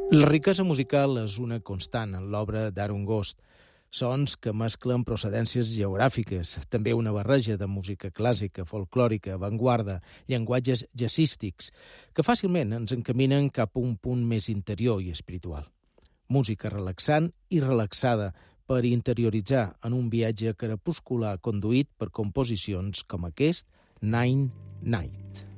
La riquesa musical és una constant en l'obra d'Aaron Ghost. Sons que mesclen procedències geogràfiques, també una barreja de música clàssica, folclòrica, avantguarda, llenguatges jazzístics, que fàcilment ens encaminen cap a un punt més interior i espiritual. Música relaxant i relaxada per interioritzar en un viatge crepuscular conduït per composicions com aquest Nine Night.